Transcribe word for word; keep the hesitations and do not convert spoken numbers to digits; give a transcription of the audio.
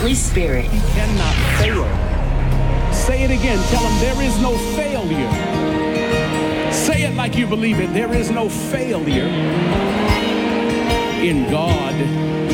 Holy Spirit. You cannot fail. Say it again. Tell them there is no failure. Say it like you believe it. There is no failure in God.